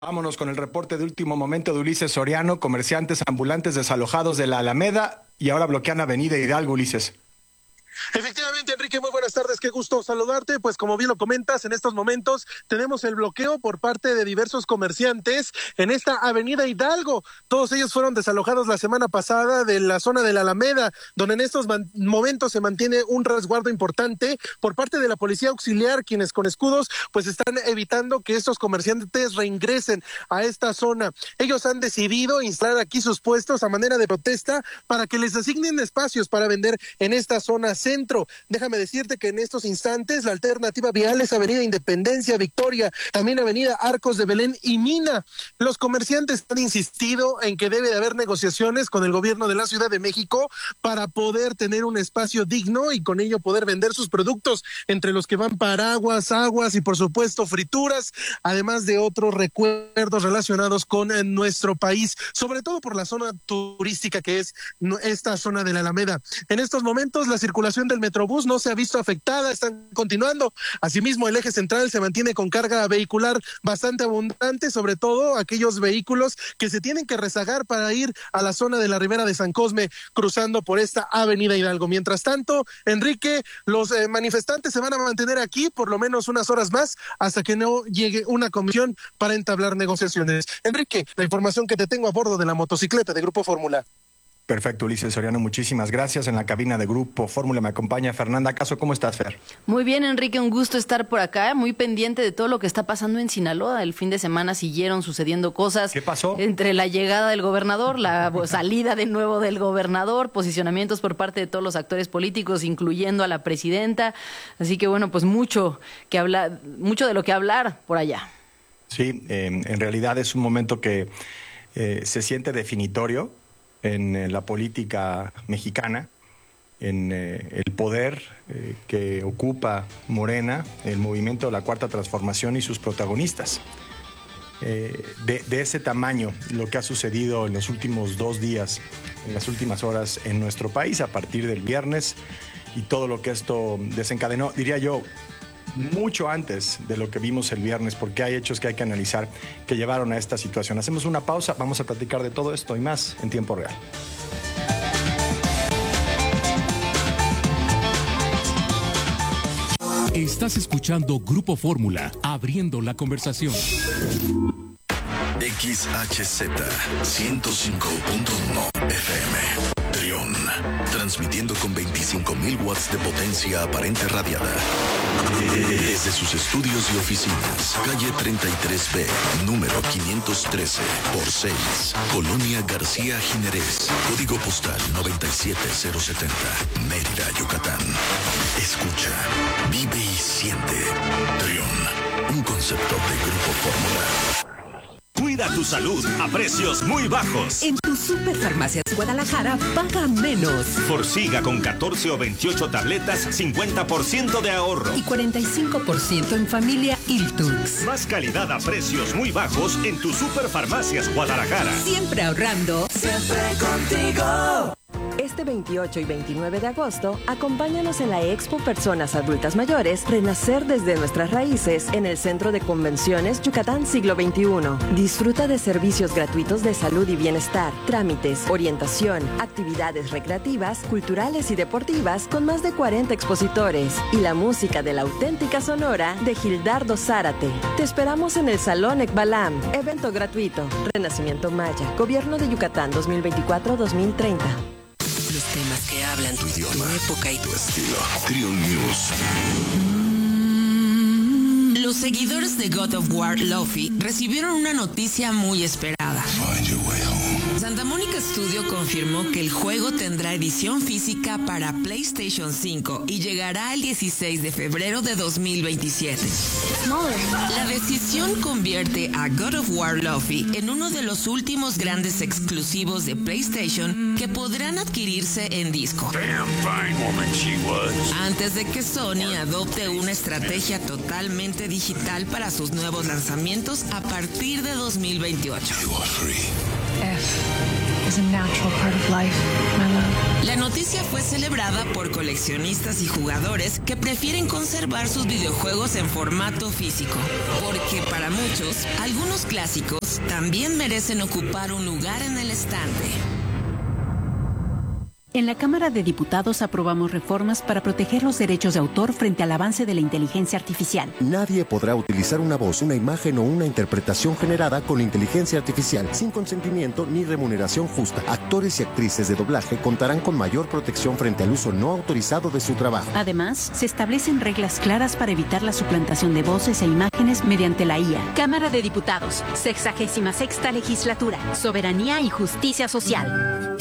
Vámonos con el reporte de último momento de Ulises Soriano. Comerciantes ambulantes desalojados de la Alameda y ahora bloquean Avenida Hidalgo, Ulises. Efectivamente, Enrique, muy buenas tardes, qué gusto saludarte. Pues como bien lo comentas, en estos momentos tenemos el bloqueo por parte de diversos comerciantes en esta avenida Hidalgo. Todos ellos fueron desalojados la semana pasada de la zona de la Alameda, donde en estos momentos se mantiene un resguardo importante por parte de la policía auxiliar, quienes con escudos pues están evitando que estos comerciantes reingresen a esta zona. Ellos han decidido instalar aquí sus puestos a manera de protesta para que les asignen espacios para vender en esta zona centro. Déjame decirte que en estos instantes la alternativa vial es Avenida Independencia, Victoria, también Avenida Arcos de Belén y Mina. Los comerciantes han insistido en que debe de haber negociaciones con el gobierno de la Ciudad de México para poder tener un espacio digno y con ello poder vender sus productos, entre los que van paraguas, aguas y por supuesto frituras, además de otros recuerdos relacionados con nuestro país, sobre todo por la zona turística que es esta zona de la Alameda. En estos momentos la circulación del Metrobús no se ha visto afectada, están continuando. Asimismo, el eje central se mantiene con carga vehicular bastante abundante, sobre todo aquellos vehículos que se tienen que rezagar para ir a la zona de la Ribera de San Cosme, cruzando por esta avenida Hidalgo. Mientras tanto, Enrique, los manifestantes se van a mantener aquí por lo menos unas horas más hasta que no llegue una comisión para entablar negociaciones. Enrique, la información que te tengo a bordo de la motocicleta de Grupo Fórmula. Perfecto, Ulises Soriano, muchísimas gracias. En la cabina de Grupo Fórmula me acompaña Fernanda Caso. ¿Cómo estás, Fer? Muy bien, Enrique, un gusto estar por acá, muy pendiente de todo lo que está pasando en Sinaloa. El fin de semana siguieron sucediendo cosas. ¿Qué pasó? Entre la llegada del gobernador, la salida de nuevo del gobernador, posicionamientos por parte de todos los actores políticos, incluyendo a la presidenta. Así que bueno, pues mucho de lo que hablar por allá. Sí, en realidad es un momento que se siente definitorio en la política mexicana, en el poder que ocupa Morena, el movimiento de la Cuarta Transformación y sus protagonistas. De ese tamaño, lo que ha sucedido en los últimos 2 días, en las últimas horas en nuestro país, a partir del viernes, y todo lo que esto desencadenó, diría yo, mucho antes de lo que vimos el viernes, porque hay hechos que hay que analizar que llevaron a esta situación. Hacemos una pausa, vamos a platicar de todo esto y más en tiempo real. Estás escuchando Grupo Fórmula, abriendo la conversación. XHZ 105.1 FM. Trión, transmitiendo con 25,000 watts de potencia aparente radiada. Desde sus estudios y oficinas, calle 33B, número 513 por 6, Colonia García Jiménez, código postal 97070, Mérida, Yucatán. Escucha, vive y siente. Trión, un concepto de Grupo Fórmula. Cuida tu salud a precios muy bajos. En tu Superfarmacias Guadalajara paga menos. Forxiga con 14 o 28 tabletas, 50% de ahorro. Y 45% en familia Iltux. Más calidad a precios muy bajos en tu Superfarmacias Guadalajara. Siempre ahorrando. Siempre contigo. Este 28 y 29 de agosto, acompáñanos en la Expo Personas Adultas Mayores, Renacer desde nuestras raíces, en el Centro de Convenciones Yucatán Siglo XXI. Disfruta de servicios gratuitos de salud y bienestar, trámites, orientación, actividades recreativas, culturales y deportivas con más de 40 expositores y la música de la auténtica Sonora de Gildardo Zárate. Te esperamos en el Salón Ekbalam, evento gratuito. Renacimiento Maya, Gobierno de Yucatán 2024-2030. Los temas que hablan Tu idioma, tu época y tu estilo. Trión News. Los seguidores de God of War Luffy recibieron una noticia muy esperada. Find your way home. Santa Mónica Studio confirmó que el juego tendrá edición física para PlayStation 5 y llegará el 16 de febrero de 2027. La decisión convierte a God of War Luffy en uno de los últimos grandes exclusivos de PlayStation que podrán adquirirse en disco. Antes de que Sony adopte una estrategia totalmente digital para sus nuevos lanzamientos a partir de 2028. F is a natural part of life, my love. La noticia fue celebrada por coleccionistas y jugadores que prefieren conservar sus videojuegos en formato físico, porque para muchos, algunos clásicos también merecen ocupar un lugar en el estante. En la Cámara de Diputados aprobamos reformas para proteger los derechos de autor frente al avance de la inteligencia artificial. Nadie podrá utilizar una voz, una imagen o una interpretación generada con inteligencia artificial sin consentimiento ni remuneración justa. Actores y actrices de doblaje contarán con mayor protección frente al uso no autorizado de su trabajo. Además, se establecen reglas claras para evitar la suplantación de voces e imágenes mediante la IA. Cámara de Diputados, 66ª Legislatura, Soberanía y Justicia Social.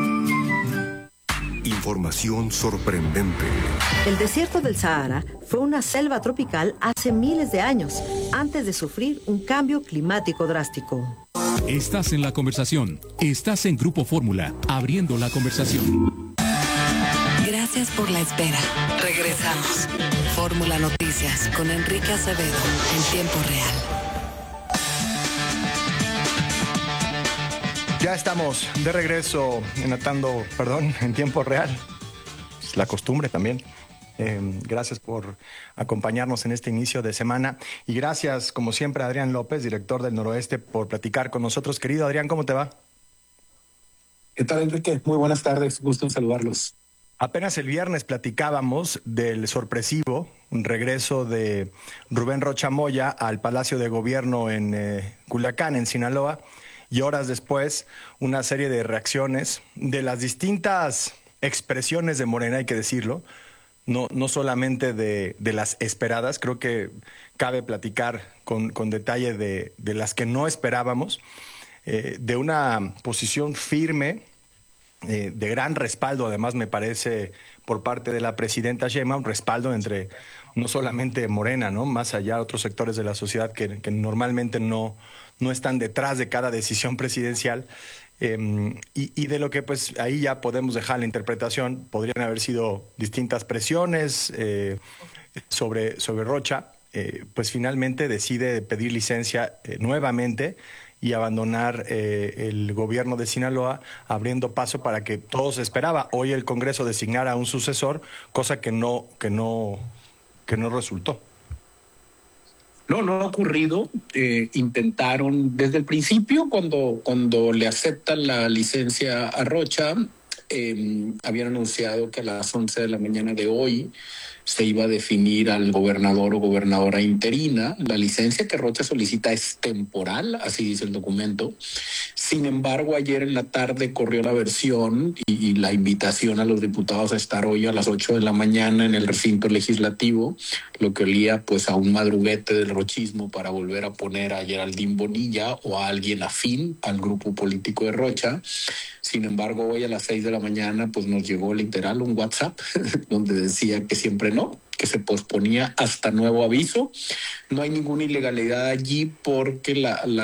Información sorprendente. El desierto del Sahara fue una selva tropical hace miles de años, antes de sufrir un cambio climático drástico. Estás en la conversación. Estás en Grupo Fórmula, abriendo la conversación. Gracias por la espera. Regresamos. Fórmula Noticias con Enrique Acevedo en tiempo real. Ya estamos de regreso en tiempo real. Es la costumbre también. Gracias por acompañarnos en este inicio de semana. Y gracias, como siempre, a Adrián López, director del Noroeste, por platicar con nosotros. Querido Adrián, ¿cómo te va? ¿Qué tal, Enrique? Muy buenas tardes. Gusto en saludarlos. Apenas el viernes platicábamos del sorpresivo regreso de Rubén Rocha Moya al Palacio de Gobierno en Culiacán, en Sinaloa. Y horas después, una serie de reacciones de las distintas expresiones de Morena, hay que decirlo, no solamente de las esperadas. Creo que cabe platicar con detalle de las que no esperábamos, de una posición firme, de gran respaldo, además me parece, por parte de la presidenta Sheinbaum, respaldo entre no solamente Morena, ¿no? Más allá de otros sectores de la sociedad que normalmente no están detrás de cada decisión presidencial, y de lo que pues ahí ya podemos dejar la interpretación. Podrían haber sido distintas presiones sobre Rocha, pues finalmente decide pedir licencia nuevamente y abandonar el gobierno de Sinaloa, abriendo paso para que todos esperaba hoy el Congreso designara a un sucesor, cosa que no resultó. No ha ocurrido. Intentaron desde el principio, cuando le aceptan la licencia a Rocha, habían anunciado que a las 11 de la mañana de hoy se iba a definir al gobernador o gobernadora interina. La licencia que Rocha solicita es temporal, así dice el documento. Sin embargo, ayer en la tarde corrió la versión y la invitación a los diputados a estar hoy a las 8 de la mañana en el recinto legislativo, lo que olía pues a un madruguete del rochismo para volver a poner a Geraldine Bonilla o a alguien afín al grupo político de Rocha. Sin embargo, hoy a las 6 de la mañana pues nos llegó literal un WhatsApp donde decía que siempre no, que se posponía hasta nuevo aviso. No hay ninguna ilegalidad allí porque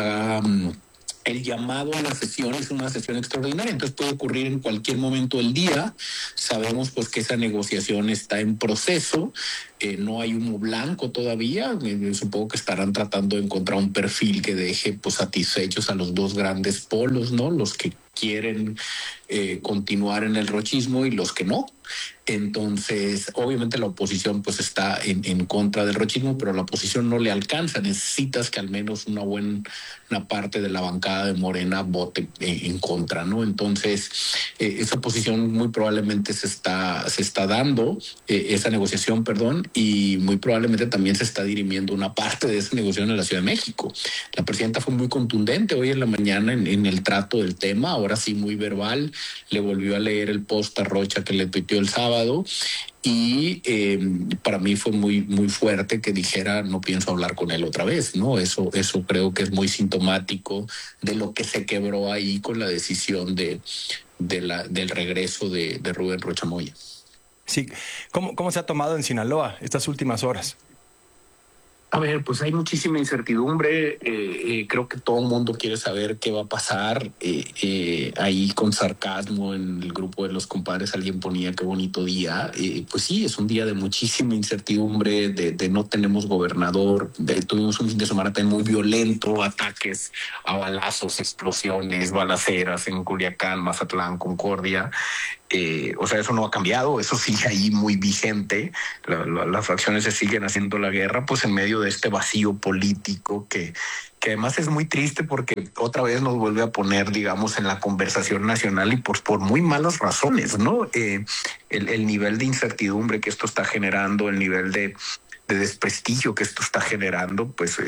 el llamado a la sesión es una sesión extraordinaria, entonces puede ocurrir en cualquier momento del día. Sabemos pues que esa negociación está en proceso, no hay humo blanco todavía. Supongo que estarán tratando de encontrar un perfil que deje pues satisfechos a los dos grandes polos, ¿no? Los que quieren continuar en el rochismo y los que no. Entonces, obviamente la oposición pues está en contra del rochismo, pero la oposición no le alcanza. Necesitas que al menos una buena parte de la bancada de Morena vote en contra, ¿no? Entonces, esa posición muy probablemente se está dando, esa negociación, y muy probablemente también se está dirimiendo una parte de esa negociación en la Ciudad de México. La presidenta fue muy contundente hoy en la mañana en el trato del tema, ahora sí muy verbal, le volvió a leer el post a Rocha que le tuiteó el sábado, y para mí fue muy, muy fuerte que dijera no pienso hablar con él otra vez, ¿no? Eso creo que es muy sintomático de lo que se quebró ahí con la decisión del regreso de Rubén Rocha Moya. Sí, ¿Cómo se ha tomado en Sinaloa estas últimas horas? A ver, pues hay muchísima incertidumbre. Creo que todo el mundo quiere saber qué va a pasar. Ahí con sarcasmo en el grupo de los compadres alguien ponía qué bonito día. Pues sí, es un día de muchísima incertidumbre, de no tenemos gobernador. Tuvimos un fin de semana también muy violento, ataques a balazos, explosiones, balaceras en Culiacán, Mazatlán, Concordia. O sea, eso no ha cambiado, eso sigue ahí muy vigente. Las facciones se siguen haciendo la guerra, pues en medio de este vacío político que además es muy triste porque otra vez nos vuelve a poner, digamos, en la conversación nacional y por muy malas razones, ¿no? El nivel de incertidumbre que esto está generando, el nivel de desprestigio que esto está generando, pues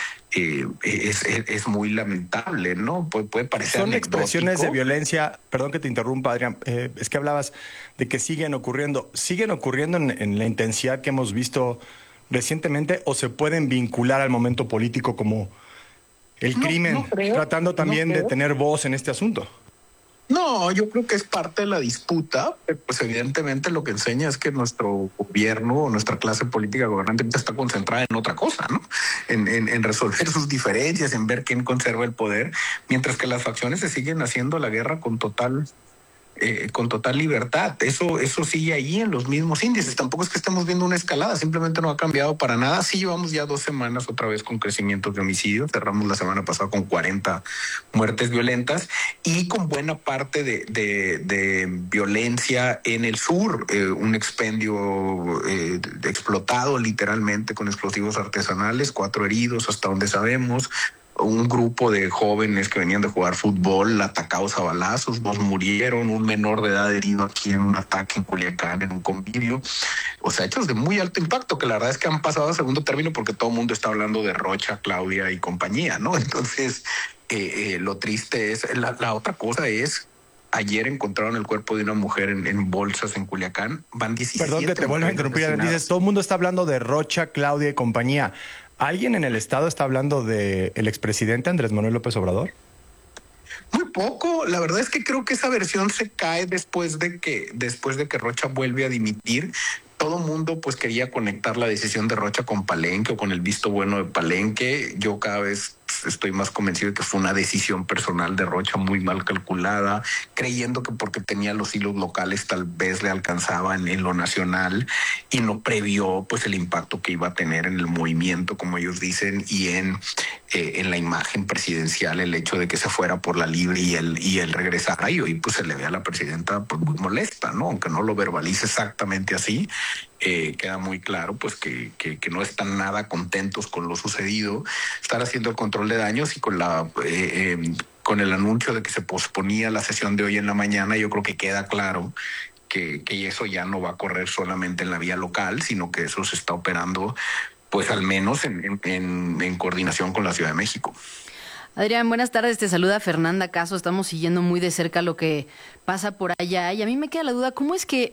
es muy lamentable, ¿no? Puede parecer Son anecdótico. expresiones de violencia, perdón que te interrumpa, Adrián, es que hablabas de que siguen ocurriendo en la intensidad que hemos visto recientemente, o se pueden vincular al momento político como el crimen, tratando también de tener voz en este asunto. No, yo creo que es parte de la disputa. Pues evidentemente lo que enseña es que nuestro gobierno o nuestra clase política gobernante está concentrada en otra cosa, ¿no? En resolver sus diferencias, en ver quién conserva el poder, mientras que las facciones se siguen haciendo la guerra con total libertad. Eso sigue ahí en los mismos índices. Tampoco es que estemos viendo una escalada, simplemente no ha cambiado para nada. Sí, llevamos ya 2 semanas otra vez con crecimientos de homicidios. Cerramos la semana pasada con 40 muertes violentas y con buena parte de violencia en el sur. Un expendio explotado literalmente con explosivos artesanales, 4 heridos hasta donde sabemos. Un grupo de jóvenes que venían de jugar fútbol atacados a balazos, 2 murieron, un menor de edad herido aquí en un ataque en Culiacán, en un convivio. O sea, hechos de muy alto impacto que la verdad es que han pasado a segundo término porque todo el mundo está hablando de Rocha, Claudia y compañía, ¿no? Entonces, lo triste es, la otra cosa es, ayer encontraron el cuerpo de una mujer en bolsas en Culiacán. Van 17. Perdón que te vuelva a interrumpir. Dices, todo el mundo está hablando de Rocha, Claudia y compañía. ¿Alguien en el Estado está hablando del expresidente Andrés Manuel López Obrador? Muy poco. La verdad es que creo que esa versión se cae después de que Rocha vuelve a dimitir. Todo mundo pues quería conectar la decisión de Rocha con Palenque o con el visto bueno de Palenque. Yo cada vez estoy más convencido de que fue una decisión personal de Rocha muy mal calculada, creyendo que porque tenía los hilos locales tal vez le alcanzaba en lo nacional y no previó pues el impacto que iba a tener en el movimiento, como ellos dicen, y en la imagen presidencial, el hecho de que se fuera por la libre y él regresara. Y hoy pues se le ve a la presidenta pues muy molesta, ¿no? Aunque no lo verbalice exactamente así. Queda muy claro pues que no están nada contentos con lo sucedido. Están haciendo el control de daños y con el anuncio de que se posponía la sesión de hoy en la mañana, yo creo que queda claro que eso ya no va a correr solamente en la vía local, sino que eso se está operando pues al menos en coordinación con la Ciudad de México. Adrián, buenas tardes, te saluda Fernanda Caso. Estamos siguiendo muy de cerca lo que pasa por allá y a mí me queda la duda, ¿cómo es que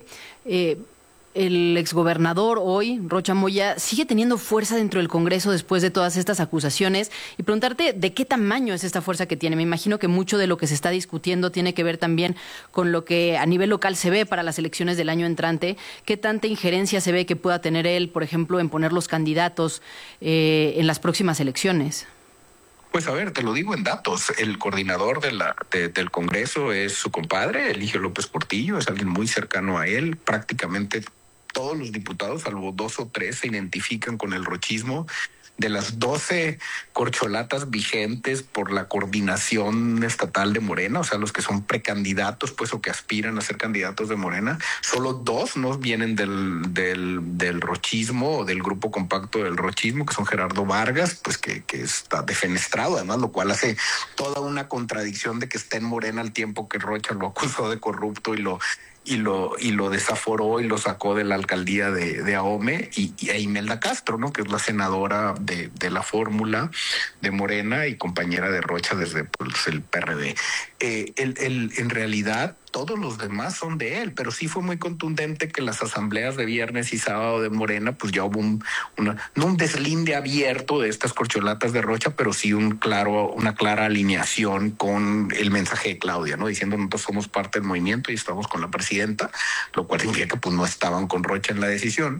el exgobernador hoy, Rocha Moya, sigue teniendo fuerza dentro del Congreso después de todas estas acusaciones? Y preguntarte de qué tamaño es esta fuerza que tiene. Me imagino que mucho de lo que se está discutiendo tiene que ver también con lo que a nivel local se ve para las elecciones del año entrante. ¿Qué tanta injerencia se ve que pueda tener él, por ejemplo, en poner los candidatos en las próximas elecciones? Pues a ver, te lo digo en datos. El coordinador del Congreso es su compadre, Eligio López Portillo, es alguien muy cercano a él. Prácticamente todos los diputados, salvo 2 o 3, se identifican con el rochismo. De las 12 corcholatas vigentes por la coordinación estatal de Morena, o sea, los que son precandidatos, pues, o que aspiran a ser candidatos de Morena, solo 2 no vienen del rochismo o del grupo compacto del rochismo, que son Gerardo Vargas, pues, que está defenestrado, además, lo cual hace toda una contradicción de que esté en Morena al tiempo que Rocha lo acusó de corrupto y lo desaforó y lo sacó de la alcaldía de Ahome, y a Imelda Castro, ¿no? Que es la senadora de la fórmula de Morena y compañera de Rocha desde pues, el PRD. En realidad, todos los demás son de él, pero sí fue muy contundente que las asambleas de viernes y sábado de Morena, pues ya hubo no un deslinde abierto de estas corcholatas de Rocha, pero sí una clara alineación con el mensaje de Claudia, ¿no? Diciendo nosotros somos parte del movimiento y estamos con la presidenta, lo cual significa que pues no estaban con Rocha en la decisión.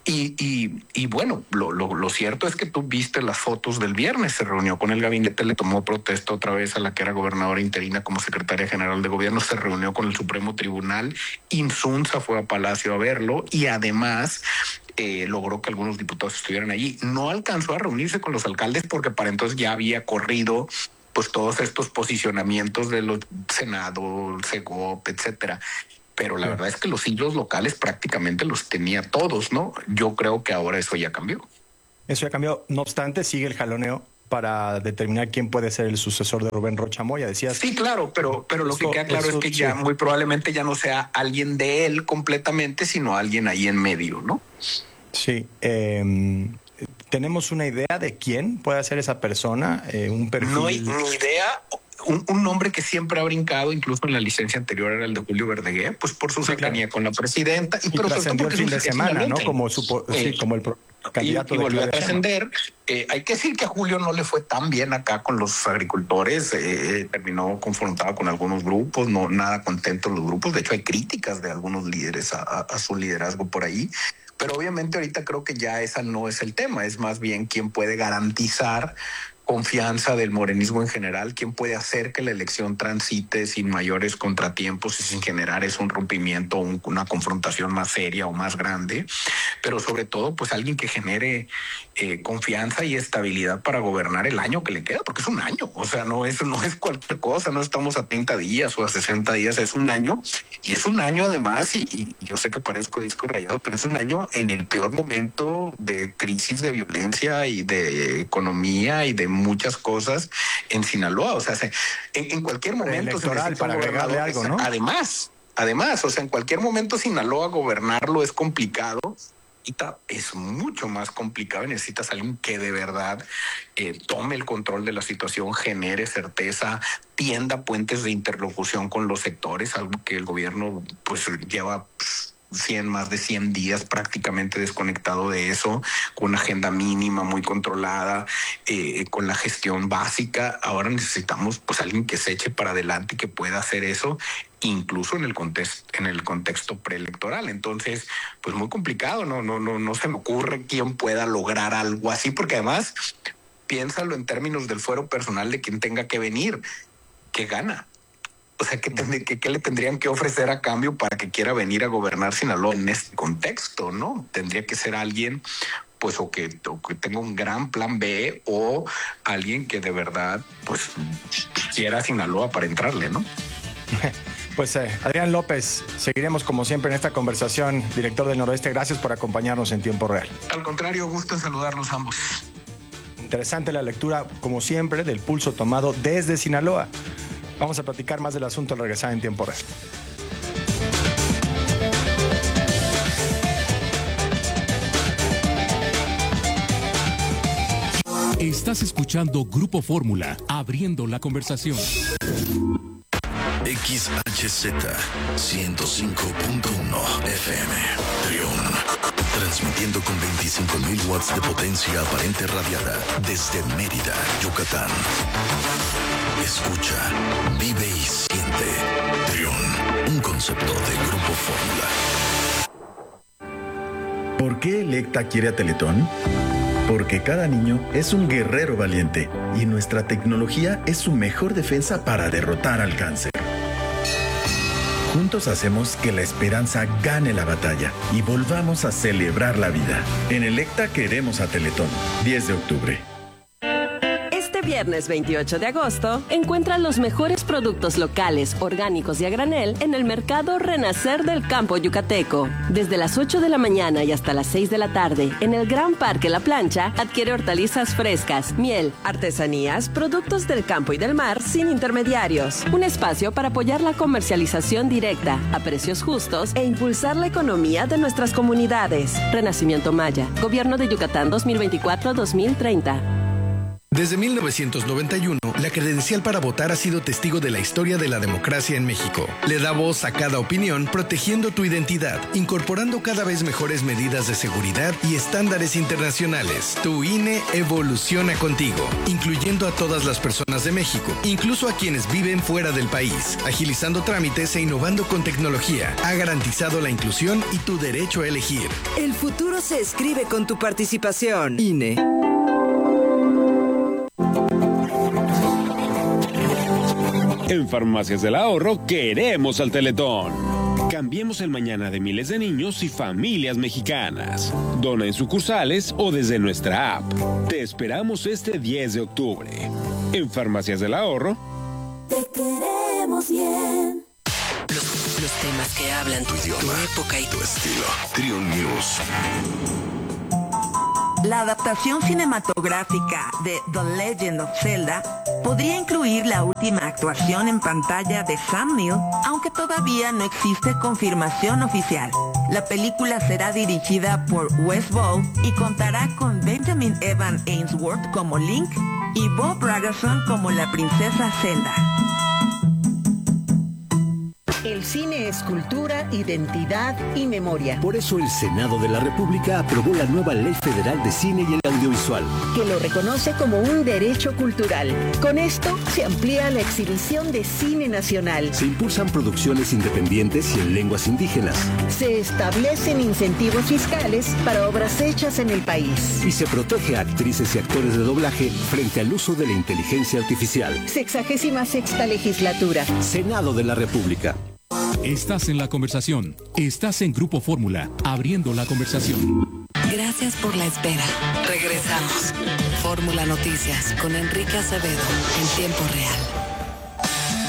Y bueno, lo cierto es que tú viste las fotos del viernes, se reunió con el gabinete, le tomó protesta otra vez a la que era gobernadora interina como secretaria general de gobierno, se reunió con el Supremo Tribunal, Insunza fue a Palacio a verlo y además logró que algunos diputados estuvieran allí. No alcanzó a reunirse con los alcaldes porque para entonces ya había corrido pues todos estos posicionamientos de los Senado, Segop, etcétera. Pero la verdad es que los hilos locales prácticamente los tenía todos, ¿no? Yo creo que ahora eso ya cambió. Eso ya cambió. No obstante, sigue el jaloneo para determinar quién puede ser el sucesor de Rubén Rocha Moya, decías. Sí, claro, pero lo que queda claro es que ya muy probablemente ya no sea alguien de él completamente, sino alguien ahí en medio, ¿no? Sí. ¿Tenemos una idea de quién puede ser esa persona? Un perfil. No hay ni idea. Un nombre que siempre ha brincado, incluso en la licencia anterior, era el de Julio Verdeguer, pues por su cercanía con la presidenta. Y pero trascendió el fin de semana, ¿no? Como el candidato y volvió a trascender. Hay que decir que a Julio no le fue tan bien acá con los agricultores, terminó confrontado con algunos grupos, no nada contentos los grupos. De hecho, hay críticas de algunos líderes a su liderazgo por ahí. Pero obviamente ahorita creo que ya esa no es el tema, es más bien quién puede garantizar confianza del morenismo en general, quién puede hacer que la elección transite sin mayores contratiempos y sin generar un rompimiento o una confrontación más seria o más grande, pero sobre todo pues alguien que genere confianza y estabilidad para gobernar el año que le queda, porque es un año, o sea, no es cualquier cosa, no estamos a 30 días o a 60 días, es un año, y es un año además, y yo sé que parezco disco rayado, pero es un año en el peor momento de crisis, de violencia y de economía y de muchas cosas en Sinaloa, o sea, en cualquier momento electoral para agregarle algo, ¿no? Además, o sea, en cualquier momento Sinaloa gobernarlo es complicado. Es mucho más complicado y necesitas a alguien que de verdad tome el control de la situación, genere certeza, tienda puentes de interlocución con los sectores, algo que el gobierno pues lleva más de 100 días prácticamente desconectado de eso, con una agenda mínima muy controlada, con la gestión básica. Ahora necesitamos pues alguien que se eche para adelante y que pueda hacer eso, incluso en el contexto preelectoral. Entonces, pues muy complicado, no se me ocurre quién pueda lograr algo así, porque además piénsalo en términos del fuero personal de quien tenga que venir, ¿qué gana? O sea, ¿qué le tendrían que ofrecer a cambio para que quiera venir a gobernar Sinaloa en este contexto, no? Tendría que ser alguien pues o que tenga un gran plan B o alguien que de verdad pues quiera Sinaloa para entrarle, ¿no? Pues Adrián López, seguiremos como siempre en esta conversación. Director del Noroeste, gracias por acompañarnos en tiempo real. Al contrario, gusto en saludarlos ambos. Interesante la lectura, como siempre, del pulso tomado desde Sinaloa. Vamos a platicar más del asunto al regresar en tiempo real. Estás escuchando Grupo Fórmula, abriendo la conversación. XHZ 105.1 FM Trión, transmitiendo con 25.000 watts de potencia aparente radiada desde Mérida, Yucatán. Escucha, vive y siente. Trión, un concepto de Grupo Fórmula. ¿Por qué Electa quiere a Teletón? Porque cada niño es un guerrero valiente y nuestra tecnología es su mejor defensa para derrotar al cáncer. Juntos hacemos que la esperanza gane la batalla y volvamos a celebrar la vida. En Electa queremos a Teletón. 10 de octubre. Viernes 28 de agosto, encuentra los mejores productos locales, orgánicos y a granel en el mercado Renacer del Campo Yucateco. Desde las 8 de la mañana y hasta las 6 de la tarde, en el Gran Parque La Plancha, adquiere hortalizas frescas, miel, artesanías, productos del campo y del mar sin intermediarios. Un espacio para apoyar la comercialización directa, a precios justos e impulsar la economía de nuestras comunidades. Renacimiento Maya, Gobierno de Yucatán 2024-2030. Desde 1991, la credencial para votar ha sido testigo de la historia de la democracia en México. Le da voz a cada opinión, protegiendo tu identidad, incorporando cada vez mejores medidas de seguridad y estándares internacionales. Tu INE evoluciona contigo, incluyendo a todas las personas de México, incluso a quienes viven fuera del país, agilizando trámites e innovando con tecnología. Ha garantizado la inclusión y tu derecho a elegir. El futuro se escribe con tu participación. INE. En Farmacias del Ahorro queremos al Teletón. Cambiemos el mañana de miles de niños y familias mexicanas. Dona en sucursales o desde nuestra app. Te esperamos este 10 de octubre. En Farmacias del Ahorro. Te queremos bien. Los temas que hablan tu idioma, tu época y tu estilo. Trion News. La adaptación cinematográfica de The Legend of Zelda podría incluir la última actuación en pantalla de Sam Neill, aunque todavía no existe confirmación oficial. La película será dirigida por Wes Ball y contará con Benjamin Evan Ainsworth como Link y Bob Ragerson como la princesa Zelda. El cine es cultura, identidad y memoria. Por eso el Senado de la República aprobó la nueva Ley Federal de Cine y el Audiovisual, que lo reconoce como un derecho cultural. Con esto se amplía la exhibición de cine nacional. Se impulsan producciones independientes y en lenguas indígenas. Se establecen incentivos fiscales para obras hechas en el país. Y se protege a actrices y actores de doblaje frente al uso de la inteligencia artificial. 66ª legislatura. Senado de la República. Estás en la conversación. Estás en Grupo Fórmula, abriendo la conversación. Gracias por la espera. Regresamos. Fórmula Noticias con Enrique Acevedo en tiempo real.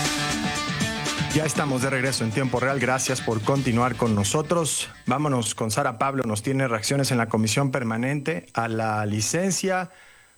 Ya estamos de regreso en tiempo real. Gracias por continuar con nosotros. Vámonos con Sara Pablo. Nos tiene reacciones en la Comisión Permanente a la licencia.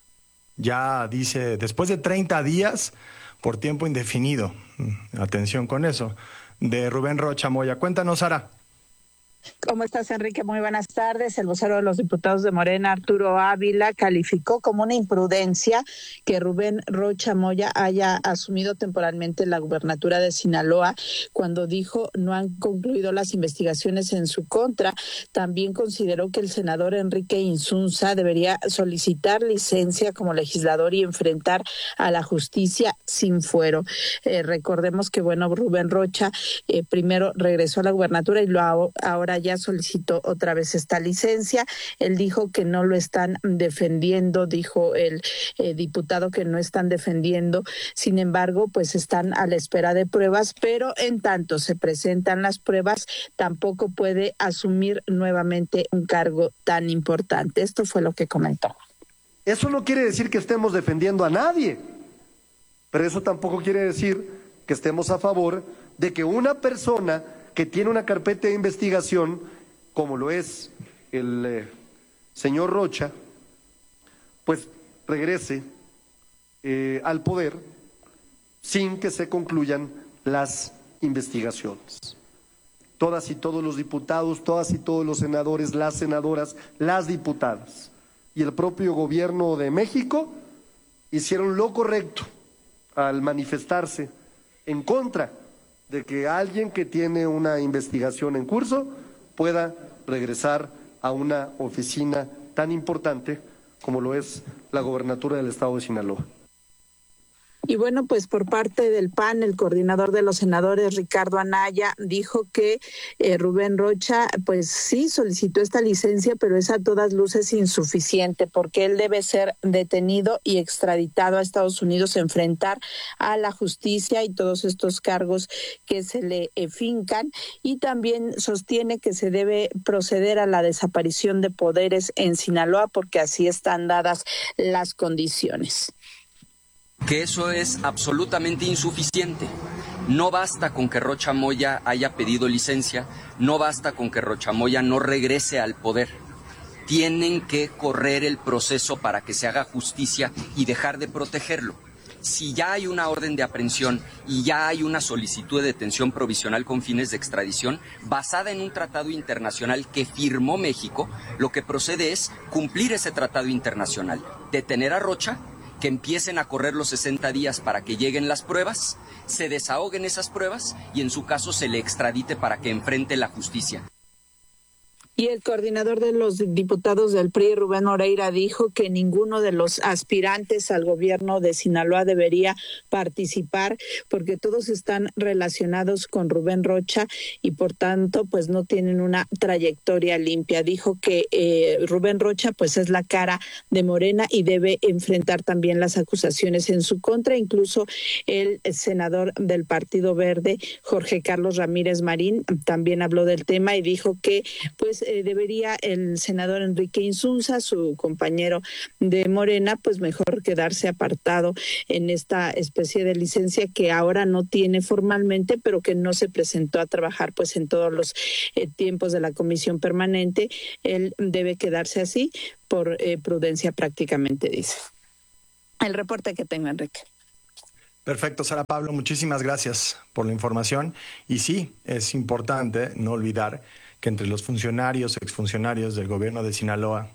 Ya dice, después de 30 días por tiempo indefinido. Atención con eso. De Rubén Rocha Moya. Cuéntanos, Sara. ¿Cómo estás, Enrique? Muy buenas tardes. El vocero de los diputados de Morena, Arturo Ávila, calificó como una imprudencia que Rubén Rocha Moya haya asumido temporalmente la gubernatura de Sinaloa cuando dijo no han concluido las investigaciones en su contra. También consideró que el senador Enrique Insunza debería solicitar licencia como legislador y enfrentar a la justicia sin fuero. Recordemos que, Rubén Rocha primero regresó a la gubernatura y ahora ya solicitó otra vez esta licencia. Él dijo que no lo están defendiendo, dijo el diputado que no están defendiendo. Sin embargo, pues están a la espera de pruebas, pero en tanto se presentan las pruebas, tampoco puede asumir nuevamente un cargo tan importante. Esto fue lo que comentó. Eso no quiere decir que estemos defendiendo a nadie, pero eso tampoco quiere decir que estemos a favor de que una persona que tiene una carpeta de investigación, como lo es el señor Rocha, pues regrese al poder sin que se concluyan las investigaciones. Todas y todos los diputados, todas y todos los senadores, las senadoras, las diputadas y el propio gobierno de México hicieron lo correcto al manifestarse en contra de que alguien que tiene una investigación en curso pueda regresar a una oficina tan importante como lo es la gobernatura del estado de Sinaloa. Y pues por parte del PAN, el coordinador de los senadores, Ricardo Anaya, dijo que Rubén Rocha, pues sí, solicitó esta licencia, pero es a todas luces insuficiente, porque él debe ser detenido y extraditado a Estados Unidos, enfrentar a la justicia y todos estos cargos que se le fincan, y también sostiene que se debe proceder a la desaparición de poderes en Sinaloa, porque así están dadas las condiciones. Que eso es absolutamente insuficiente. No basta con que Rocha Moya haya pedido licencia, no basta con que Rocha Moya no regrese al poder. Tienen que correr el proceso para que se haga justicia y dejar de protegerlo. Si ya hay una orden de aprehensión y ya hay una solicitud de detención provisional con fines de extradición basada en un tratado internacional que firmó México, lo que procede es cumplir ese tratado internacional, detener a Rocha que empiecen a correr los 60 días para que lleguen las pruebas, se desahoguen esas pruebas y en su caso se le extradite para que enfrente la justicia. Y el coordinador de los diputados del PRI, Rubén Moreira, dijo que ninguno de los aspirantes al gobierno de Sinaloa debería participar porque todos están relacionados con Rubén Rocha y por tanto pues no tienen una trayectoria limpia. Dijo que Rubén Rocha pues es la cara de Morena y debe enfrentar también las acusaciones en su contra. Incluso el senador del Partido Verde, Jorge Carlos Ramírez Marín, también habló del tema y dijo que pues debería el senador Enrique Insunza, su compañero de Morena, pues mejor quedarse apartado en esta especie de licencia que ahora no tiene formalmente, pero que no se presentó a trabajar pues en todos los tiempos de la comisión permanente. Él debe quedarse así por prudencia prácticamente, dice. El reporte que tengo, Enrique. Perfecto, Sara Pablo, muchísimas gracias por la información. Y sí, es importante no olvidar que entre los funcionarios, exfuncionarios del gobierno de Sinaloa,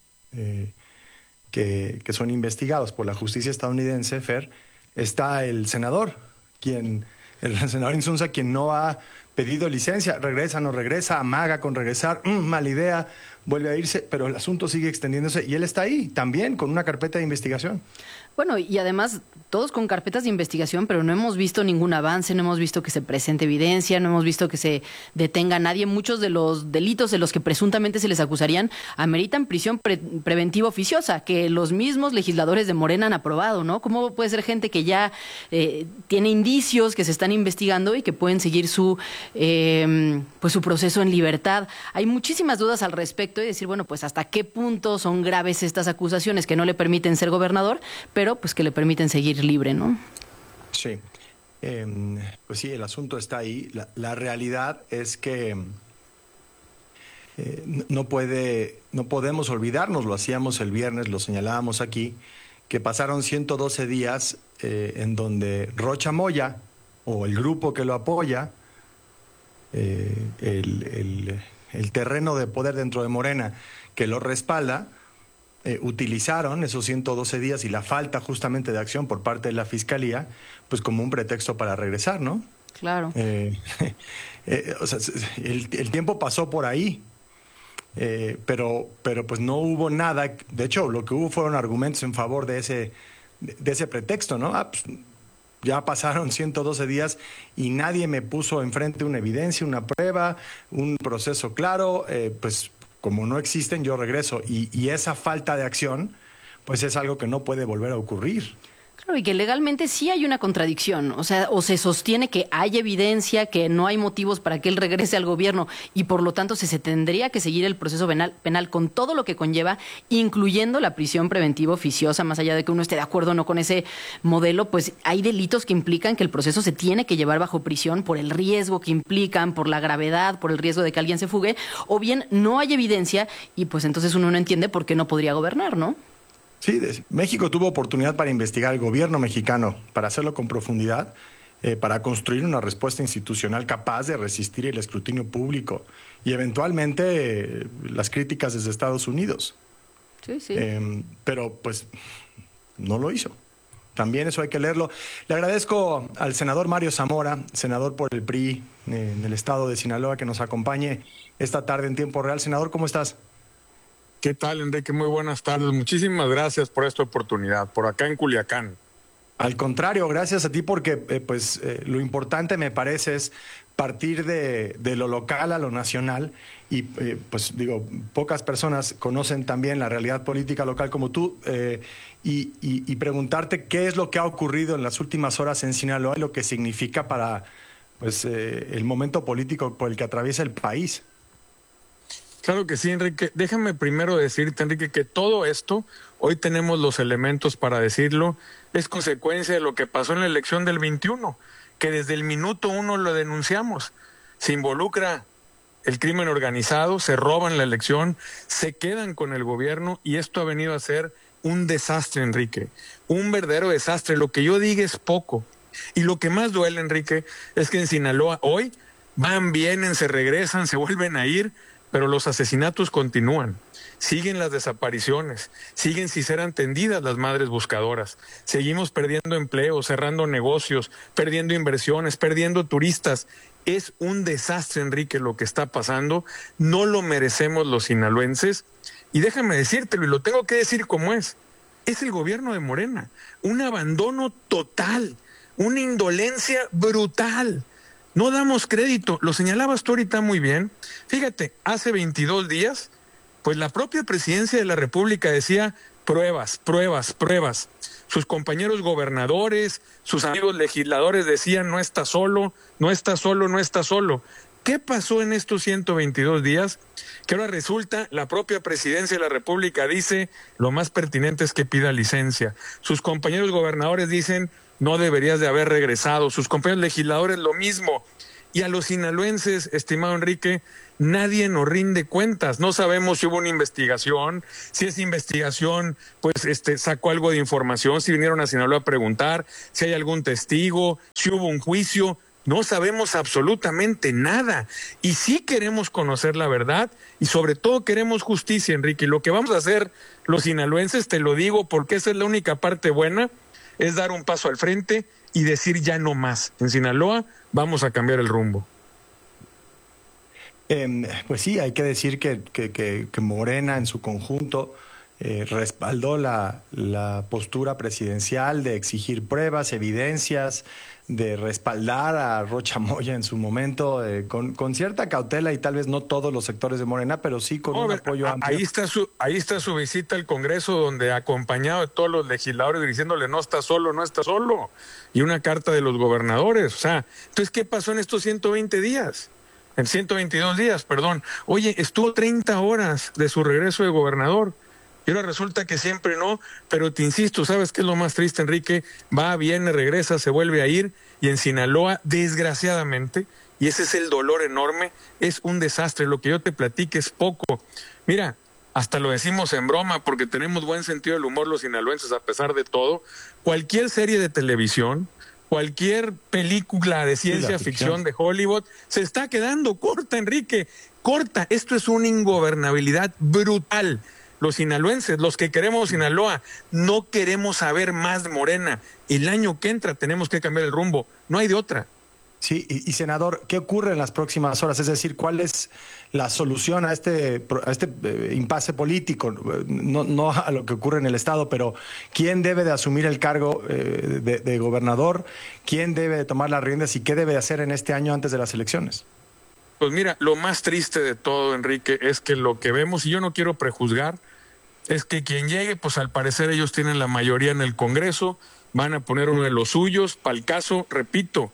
que son investigados por la justicia estadounidense, Fer, está el senador Insunza, quien no ha pedido licencia, regresa, no regresa, amaga con regresar, mala idea, vuelve a irse, pero el asunto sigue extendiéndose y él está ahí también con una carpeta de investigación. Bueno, y además todos con carpetas de investigación, pero no hemos visto ningún avance, no hemos visto que se presente evidencia, no hemos visto que se detenga a nadie. Muchos de los delitos de los que presuntamente se les acusarían ameritan prisión preventiva oficiosa, que los mismos legisladores de Morena han aprobado, ¿no? ¿Cómo puede ser gente que ya tiene indicios que se están investigando y que pueden seguir su proceso en libertad? Hay muchísimas dudas al respecto y decir, bueno, pues hasta qué punto son graves estas acusaciones que no le permiten ser gobernador, pero pues que le permiten seguir libre, ¿no? Sí, pues sí, el asunto está ahí. La realidad es que no podemos olvidarnos, lo hacíamos el viernes, lo señalábamos aquí, que pasaron 112 días en donde Rocha Moya, o el grupo que lo apoya, el terreno de poder dentro de Morena que lo respalda, utilizaron esos 112 días y la falta justamente de acción por parte de la Fiscalía, pues como un pretexto para regresar, ¿no? Claro. O sea, el tiempo pasó por ahí, pero pues no hubo nada. De hecho, lo que hubo fueron argumentos en favor de ese pretexto, ¿no? Pues, ya pasaron 112 días y nadie me puso enfrente una evidencia, una prueba, un proceso claro, pues como no existen, yo regreso. Y esa falta de acción, pues es algo que no puede volver a ocurrir. Claro, y que legalmente sí hay una contradicción, o sea, o se sostiene que hay evidencia, que no hay motivos para que él regrese al gobierno y por lo tanto se tendría que seguir el proceso penal con todo lo que conlleva, incluyendo la prisión preventiva oficiosa, más allá de que uno esté de acuerdo o no con ese modelo, pues hay delitos que implican que el proceso se tiene que llevar bajo prisión por el riesgo que implican, por la gravedad, por el riesgo de que alguien se fugue, o bien no hay evidencia y pues entonces uno no entiende por qué no podría gobernar, ¿no? Sí, México tuvo oportunidad para investigar el gobierno mexicano, para hacerlo con profundidad, para construir una respuesta institucional capaz de resistir el escrutinio público y eventualmente las críticas desde Estados Unidos. Sí, sí. Pero pues no lo hizo. También eso hay que leerlo. Le agradezco al senador Mario Zamora, senador por el PRI en el estado de Sinaloa, que nos acompañe esta tarde en tiempo real. Senador, ¿cómo estás? ¿Qué tal, Enrique? Muy buenas tardes. Muchísimas gracias por esta oportunidad, por acá en Culiacán. Al contrario, gracias a ti porque lo importante me parece es partir de lo local a lo nacional y pues digo, pocas personas conocen también la realidad política local como tú y preguntarte qué es lo que ha ocurrido en las últimas horas en Sinaloa y lo que significa para pues el momento político por el que atraviesa el país. Claro que sí, Enrique. Déjame primero decirte, Enrique, que todo esto, hoy tenemos los elementos para decirlo, es consecuencia de lo que pasó en la elección del 21, que desde el minuto 1 lo denunciamos. Se involucra el crimen organizado, se roban la elección, se quedan con el gobierno y esto ha venido a ser un desastre, Enrique. Un verdadero desastre. Lo que yo diga es poco. Y lo que más duele, Enrique, es que en Sinaloa hoy van, vienen, se regresan, se vuelven a ir, pero los asesinatos continúan. Siguen las desapariciones, siguen sin ser atendidas las madres buscadoras. Seguimos perdiendo empleos, cerrando negocios, perdiendo inversiones, perdiendo turistas. Es un desastre, Enrique, lo que está pasando. No lo merecemos los sinaloenses. Y déjame decírtelo, y lo tengo que decir como es el gobierno de Morena. Un abandono total, una indolencia brutal. No damos crédito. Lo señalabas tú ahorita muy bien. Fíjate, hace 22 días, pues la propia presidencia de la República decía pruebas, pruebas, pruebas. Sus compañeros gobernadores, sus amigos legisladores decían no está solo, no está solo, no está solo. ¿Qué pasó en estos 122 días? Que ahora resulta, la propia presidencia de la República dice, lo más pertinente es que pida licencia. Sus compañeros gobernadores dicen, no deberías de haber regresado. Sus compañeros legisladores lo mismo. Y a los sinaloenses, estimado Enrique, nadie nos rinde cuentas. No sabemos si hubo una investigación, si esa investigación pues sacó algo de información, si vinieron a Sinaloa a preguntar, si hay algún testigo, si hubo un juicio. No sabemos absolutamente nada. Y sí queremos conocer la verdad y sobre todo queremos justicia, Enrique. Y lo que vamos a hacer los sinaloenses, te lo digo porque esa es la única parte buena, es dar un paso al frente y decir ya no más. En Sinaloa vamos a cambiar el rumbo. Pues sí, hay que decir que Morena en su conjunto respaldó la postura presidencial de exigir pruebas, evidencias, de respaldar a Rocha Moya en su momento con cierta cautela y tal vez no todos los sectores de Morena, pero sí con un apoyo amplio. Ahí está su visita al Congreso, donde acompañado de todos los legisladores diciéndole no está solo, no está solo, y una carta de los gobernadores. O sea, entonces, ¿qué pasó en estos 120 días? En 122 días, perdón. Oye, estuvo 30 horas de su regreso de gobernador. Y ahora resulta que siempre no, pero te insisto, ¿sabes qué es lo más triste, Enrique? Va, viene, regresa, se vuelve a ir, y en Sinaloa, desgraciadamente, y ese es el dolor enorme, es un desastre. Lo que yo te platique es poco. Mira, hasta lo decimos en broma, porque tenemos buen sentido del humor los sinaloenses, a pesar de todo. Cualquier serie de televisión, cualquier película de ciencia ficción de Hollywood, se está quedando corta, Enrique, corta. Esto es una ingobernabilidad brutal. Los sinaloenses, los que queremos Sinaloa, no queremos saber más de Morena. El año que entra tenemos que cambiar el rumbo. No hay de otra. Sí, y senador, ¿qué ocurre en las próximas horas? Es decir, ¿cuál es la solución a este impasse político? No a lo que ocurre en el Estado, pero ¿quién debe de asumir el cargo de gobernador? ¿Quién debe de tomar las riendas y qué debe de hacer en este año antes de las elecciones? Pues mira, lo más triste de todo, Enrique, es que lo que vemos, y yo no quiero prejuzgar, es que quien llegue, pues al parecer ellos tienen la mayoría en el Congreso, van a poner uno de los suyos. Para el caso, repito,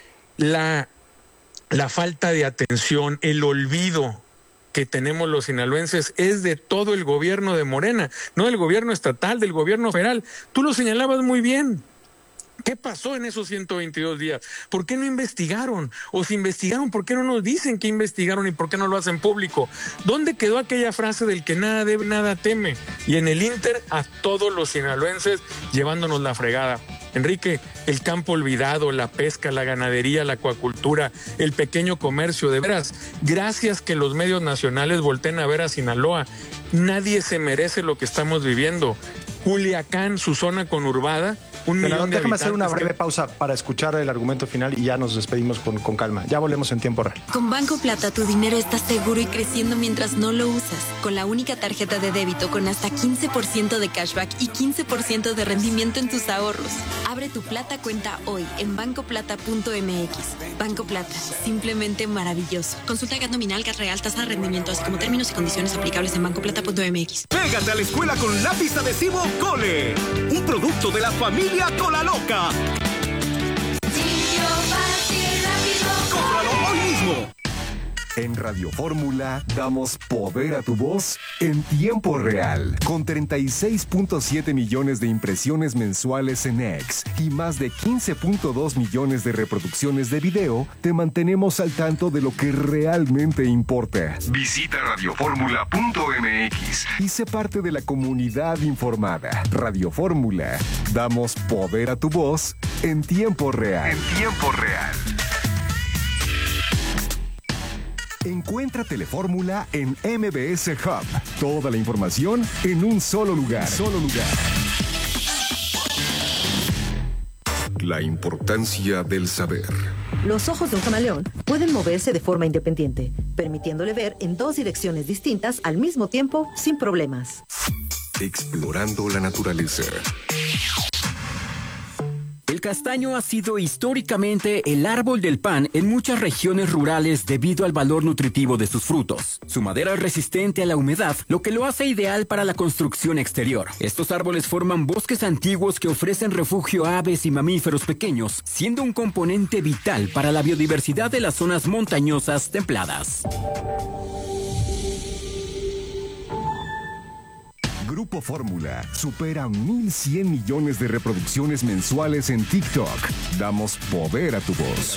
la falta de atención, el olvido que tenemos los sinaloenses es de todo el gobierno de Morena, no del gobierno estatal, del gobierno federal. Tú lo señalabas muy bien. ¿Qué pasó en esos 122 días? ¿Por qué no investigaron? O si investigaron, ¿por qué no nos dicen que investigaron y por qué no lo hacen público? ¿Dónde quedó aquella frase del que nada debe, nada teme? Y en el Inter, a todos los sinaloenses llevándonos la fregada. Enrique, el campo olvidado, la pesca, la ganadería, la acuacultura, el pequeño comercio, de veras, gracias que los medios nacionales volteen a ver a Sinaloa. Nadie se merece lo que estamos viviendo. Culiacán, su zona conurbada, Senador, déjame hacer una breve pausa para escuchar el argumento final y ya nos despedimos con calma. Ya volvemos en tiempo real. Con Banco Plata tu dinero está seguro y creciendo mientras no lo usas. Con la única tarjeta de débito con hasta 15% de cashback y 15% de rendimiento en tus ahorros. Abre tu Plata cuenta hoy en bancoplata.mx. Banco Plata, simplemente maravilloso. Consulta GAT nominal, GAT real, tasa de rendimiento, así como términos y condiciones aplicables en bancoplata.mx. Pégate a la escuela con lápiz adhesivo Cole, un producto de la familia Cola Loca. ¡Cómpralo hoy mismo! En Radio Fórmula damos poder a tu voz en tiempo real. Con 36.7 millones de impresiones mensuales en X y más de 15.2 millones de reproducciones de video, te mantenemos al tanto de lo que realmente importa. Visita radioformula.mx y sé parte de la comunidad informada. Radio Fórmula. Damos poder a tu voz en tiempo real. En tiempo real. Encuentra Telefórmula en MBS Hub. Toda la información en un solo lugar. La importancia del saber. Los ojos de un camaleón pueden moverse de forma independiente, permitiéndole ver en dos direcciones distintas al mismo tiempo sin problemas. Explorando la naturaleza. El castaño ha sido históricamente el árbol del pan en muchas regiones rurales debido al valor nutritivo de sus frutos. Su madera es resistente a la humedad, lo que lo hace ideal para la construcción exterior. Estos árboles forman bosques antiguos que ofrecen refugio a aves y mamíferos pequeños, siendo un componente vital para la biodiversidad de las zonas montañosas templadas. Grupo Fórmula supera 1,100 millones de reproducciones mensuales en TikTok. Damos poder a tu voz.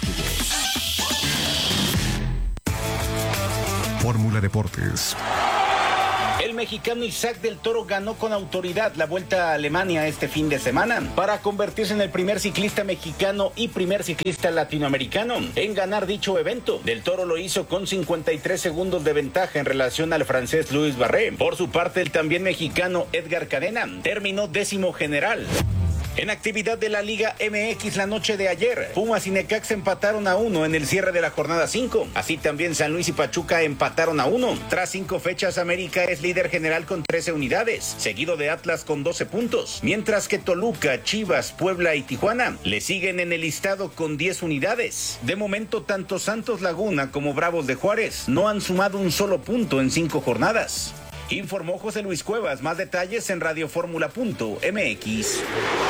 Fórmula Deportes. El mexicano Isaac del Toro ganó con autoridad la Vuelta a Alemania este fin de semana para convertirse en el primer ciclista mexicano y primer ciclista latinoamericano en ganar dicho evento. Del Toro lo hizo con 53 segundos de ventaja en relación al francés Luis Barré. Por su parte, el también mexicano Edgar Cadena terminó 10º general. En actividad de la Liga MX la noche de ayer, Pumas y Necaxa empataron a 1 en el cierre de la jornada 5. Así también San Luis y Pachuca empataron a 1. Tras 5 fechas, América es líder general con 13 unidades, seguido de Atlas con 12 puntos, mientras que Toluca, Chivas, Puebla y Tijuana le siguen en el listado con 10 unidades. De momento, tanto Santos Laguna como Bravos de Juárez no han sumado un solo punto en 5 jornadas. Informó José Luis Cuevas. Más detalles en radioformula.mx.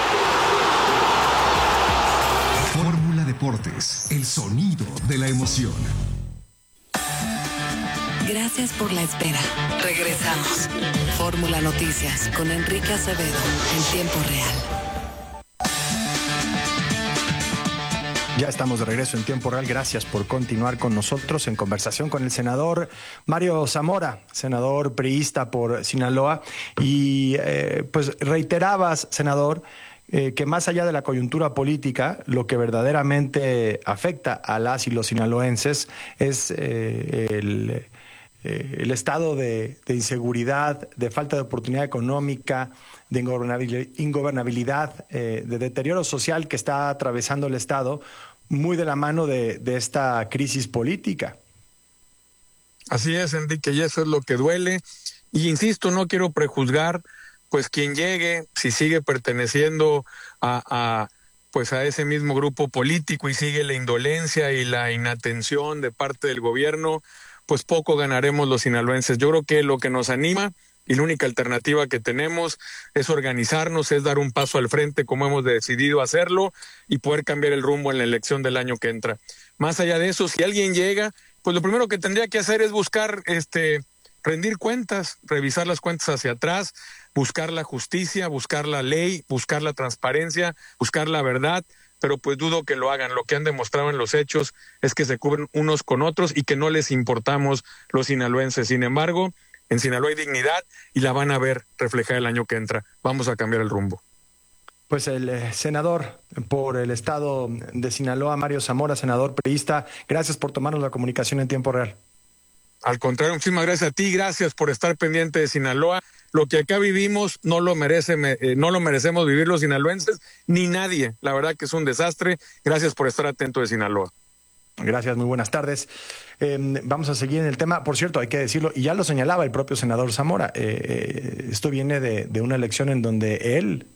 Fórmula Deportes, el sonido de la emoción. Gracias por la espera. Regresamos. Fórmula Noticias con Enrique Acevedo en tiempo real. Ya estamos de regreso en tiempo real. Gracias por continuar con nosotros en conversación con el senador Mario Zamora, senador priista por Sinaloa. Y pues reiterabas, senador, que más allá de la coyuntura política, lo que verdaderamente afecta a las y los sinaloenses es el estado de inseguridad, de falta de oportunidad económica, de ingobernabilidad, de deterioro social que está atravesando el Estado, muy de la mano de esta crisis política. Así es, Enrique, y eso es lo que duele. Y insisto, no quiero prejuzgar, pues quien llegue, si sigue perteneciendo a ese mismo grupo político y sigue la indolencia y la inatención de parte del gobierno, pues poco ganaremos los sinaloenses. Yo creo que lo que nos anima y la única alternativa que tenemos es organizarnos, es dar un paso al frente como hemos decidido hacerlo y poder cambiar el rumbo en la elección del año que entra. Más allá de eso, si alguien llega, pues lo primero que tendría que hacer es buscar rendir cuentas, revisar las cuentas hacia atrás, buscar la justicia, buscar la ley, buscar la transparencia, buscar la verdad, pero pues dudo que lo hagan. Lo que han demostrado en los hechos es que se cubren unos con otros y que no les importamos los sinaloenses. Sin embargo, en Sinaloa hay dignidad y la van a ver reflejada el año que entra. Vamos a cambiar el rumbo. Pues el senador por el estado de Sinaloa, Mario Zamora, senador priista, gracias por tomarnos la comunicación en tiempo real. Al contrario, muchísimas gracias a ti, gracias por estar pendiente de Sinaloa. Lo que acá vivimos no lo merecemos vivir los sinaloenses, ni nadie. La verdad que es un desastre. Gracias por estar atento de Sinaloa. Gracias, muy buenas tardes. Vamos a seguir en el tema. Por cierto, hay que decirlo, y ya lo señalaba el propio senador Zamora, esto viene de una elección en donde él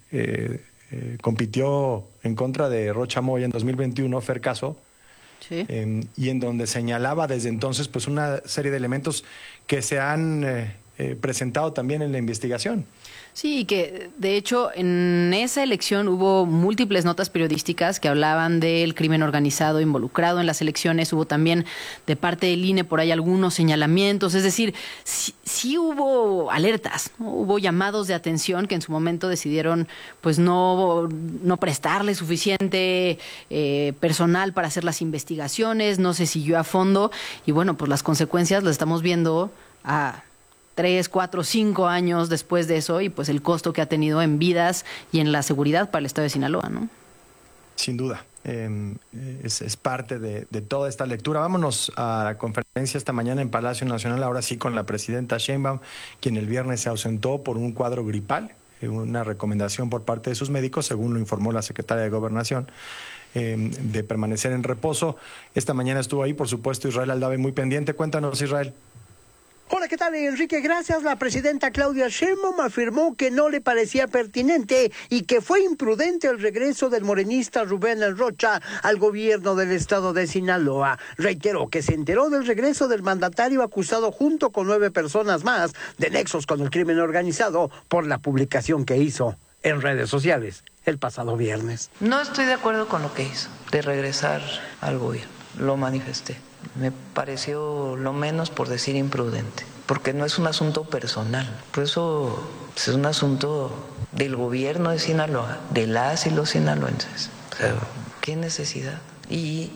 compitió en contra de Rocha Moya en 2021, Fer Caso, sí. Y en donde señalaba desde entonces pues una serie de elementos que se han presentado también en la investigación. Sí, que de hecho en esa elección hubo múltiples notas periodísticas que hablaban del crimen organizado involucrado en las elecciones. Hubo también de parte del INE por ahí algunos señalamientos. Es decir, sí hubo alertas, ¿no? Hubo llamados de atención que en su momento decidieron pues no prestarle suficiente personal para hacer las investigaciones. No se siguió a fondo y bueno, pues las consecuencias las estamos viendo a 3, 4, 5 años después de eso y pues el costo que ha tenido en vidas y en la seguridad para el estado de Sinaloa, ¿no? Sin duda. Es parte de toda esta lectura. Vámonos a la conferencia esta mañana en Palacio Nacional, ahora sí con la presidenta Sheinbaum, quien el viernes se ausentó por un cuadro gripal, una recomendación por parte de sus médicos, según lo informó la secretaria de Gobernación, de permanecer en reposo. Esta mañana estuvo ahí, por supuesto, Israel Aldave muy pendiente. Cuéntanos, Israel. Hola, ¿qué tal, Enrique? Gracias. La presidenta Claudia Sheinbaum afirmó que no le parecía pertinente y que fue imprudente el regreso del morenista Rubén Rocha al gobierno del estado de Sinaloa. Reiteró que se enteró del regreso del mandatario acusado junto con 9 personas más de nexos con el crimen organizado por la publicación que hizo en redes sociales el pasado viernes. No estoy de acuerdo con lo que hizo, de regresar al gobierno. Lo manifesté. Me pareció lo menos por decir imprudente, porque no es un asunto personal, por eso es un asunto del gobierno de Sinaloa, de las y los sinaloenses. O sea, ¿qué necesidad? Y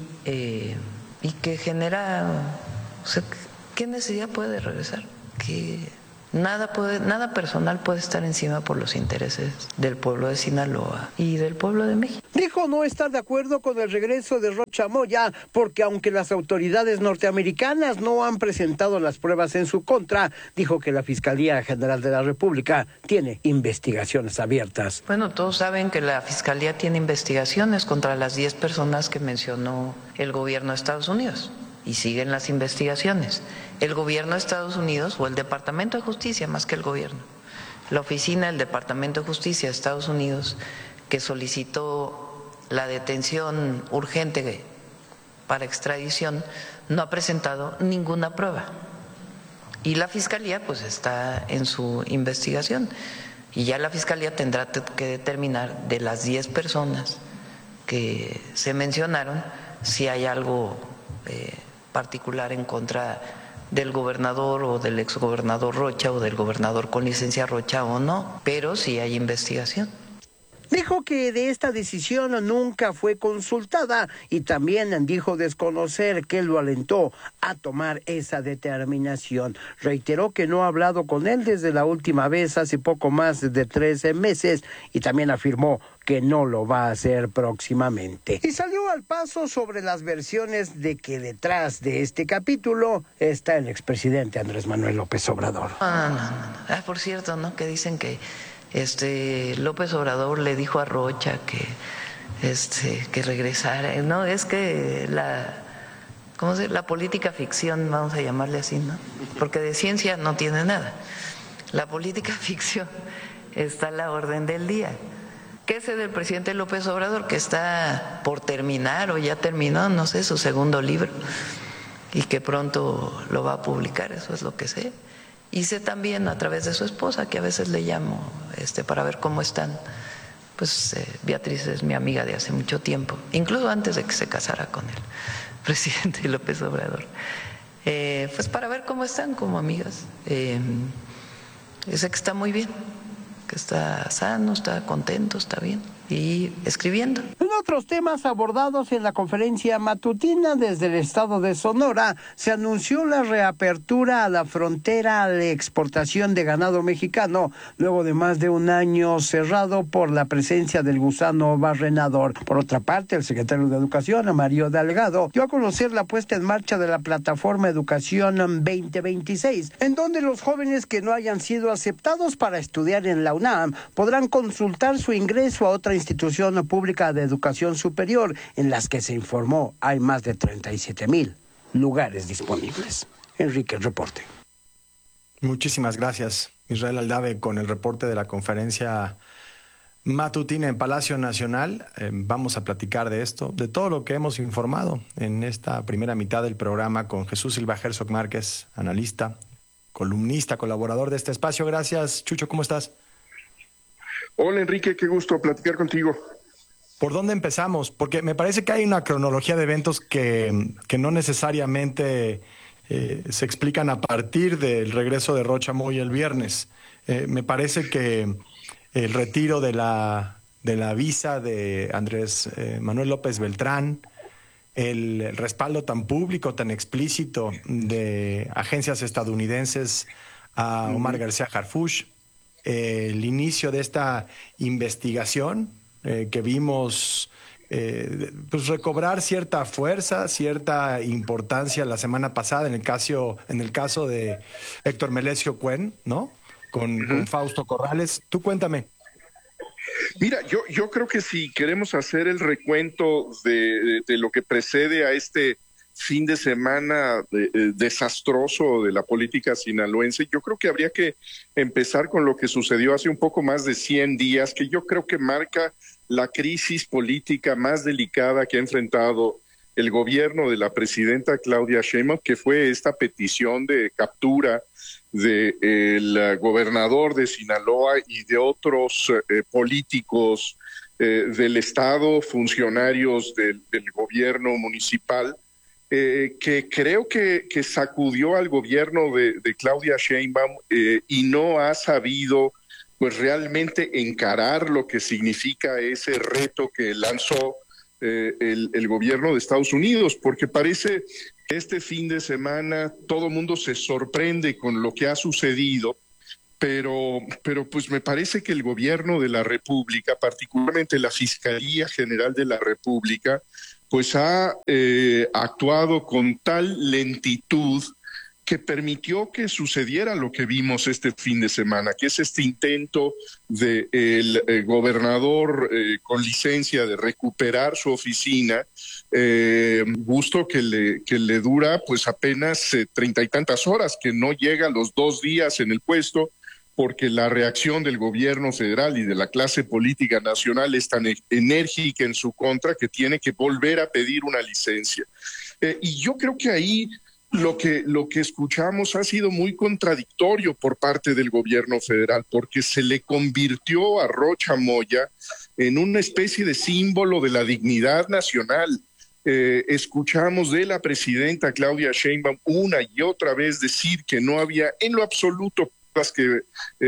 que genera, o sea, ¿qué necesidad puede regresar? Que nada personal puede estar encima por los intereses del pueblo de Sinaloa y del pueblo de México. Dijo no estar de acuerdo con el regreso de Rocha Moya porque aunque las autoridades norteamericanas no han presentado las pruebas en su contra, dijo que la Fiscalía General de la República tiene investigaciones abiertas. Bueno, todos saben que la Fiscalía tiene investigaciones contra las 10 personas que mencionó el gobierno de Estados Unidos. Y siguen las investigaciones. El gobierno de Estados Unidos, o el Departamento de Justicia, más que el gobierno, la oficina del Departamento de Justicia de Estados Unidos, que solicitó la detención urgente para extradición, no ha presentado ninguna prueba. Y la Fiscalía, pues, está en su investigación. Y ya la Fiscalía tendrá que determinar de las 10 personas que se mencionaron si hay algo particular en contra del gobernador o del exgobernador Rocha o del gobernador con licencia Rocha o no, pero sí hay investigación. Dijo que de esta decisión nunca fue consultada y también dijo desconocer que lo alentó a tomar esa determinación. Reiteró que no ha hablado con él desde la última vez hace poco más de 13 meses y también afirmó que no lo va a hacer próximamente. Y salió al paso sobre las versiones de que detrás de este capítulo está el expresidente Andrés Manuel López Obrador. No. Por cierto, ¿no? Que dicen que López Obrador le dijo a Rocha que regresara. No, es que la política ficción, vamos a llamarle así, ¿no? Porque de ciencia no tiene nada. La política ficción está a la orden del día. ¿Qué es del presidente López Obrador? Que está por terminar o ya terminó, no sé, su segundo libro y que pronto lo va a publicar, eso es lo que sé. Y sé también a través de su esposa, que a veces le llamo para ver cómo están. Pues Beatriz es mi amiga de hace mucho tiempo, incluso antes de que se casara con el presidente López Obrador. Pues para ver cómo están como amigas. Sé que está muy bien, que está sano, está contento, está bien y escribiendo. En otros temas abordados en la conferencia matutina desde el estado de Sonora, se anunció la reapertura a la frontera de exportación de ganado mexicano, luego de más de un año cerrado por la presencia del gusano barrenador. Por otra parte, el secretario de Educación, Mario Delgado, dio a conocer la puesta en marcha de la plataforma Educación 2026, en donde los jóvenes que no hayan sido aceptados para estudiar en la UNAM podrán consultar su ingreso a otra institución pública de educación superior, en las que se informó hay más de 37,000 lugares disponibles. Enrique, el reporte. Muchísimas gracias, Israel Aldave, con el reporte de la conferencia matutina en Palacio Nacional. Vamos a platicar de esto, de todo lo que hemos informado en esta primera mitad del programa con Jesús Silva Herzog Márquez, analista, columnista, colaborador de este espacio. Gracias, Chucho, ¿cómo estás? Hola Enrique, qué gusto platicar contigo. ¿Por dónde empezamos? Porque me parece que hay una cronología de eventos que no necesariamente se explican a partir del regreso de Rocha Moya el viernes. Me parece que el retiro de la visa de Andrés Manuel López Beltrán, el respaldo tan público, tan explícito de agencias estadounidenses a Omar García Harfuch, el inicio de esta investigación que vimos pues recobrar cierta fuerza, cierta importancia la semana pasada en el caso de Héctor Melesio Cuen, ¿no? Con Fausto Corrales. Tú cuéntame. Mira, yo creo que si queremos hacer el recuento de lo que precede a este fin de semana desastroso de la política sinaloense, yo creo que habría que empezar con lo que sucedió hace un poco más de 100 días, que yo creo que marca la crisis política más delicada que ha enfrentado el gobierno de la presidenta Claudia Sheinbaum, que fue esta petición de captura del gobernador de Sinaloa y de otros políticos del estado, funcionarios del gobierno municipal, que creo que sacudió al gobierno de Claudia Sheinbaum y no ha sabido pues realmente encarar lo que significa ese reto que lanzó el gobierno de Estados Unidos, porque parece que este fin de semana todo mundo se sorprende con lo que ha sucedido, pero pues me parece que el gobierno de la República, particularmente la Fiscalía General de la República, pues ha actuado con tal lentitud que permitió que sucediera lo que vimos este fin de semana, que es este intento del gobernador con licencia de recuperar su oficina, gusto que le dura pues apenas 30 y tantas horas, que no llega a los 2 días en el puesto, porque la reacción del gobierno federal y de la clase política nacional es tan enérgica en su contra que tiene que volver a pedir una licencia. Y yo creo que ahí lo que escuchamos ha sido muy contradictorio por parte del gobierno federal, porque se le convirtió a Rocha Moya en una especie de símbolo de la dignidad nacional. Escuchamos de la presidenta Claudia Sheinbaum una y otra vez decir que no había en lo absoluto que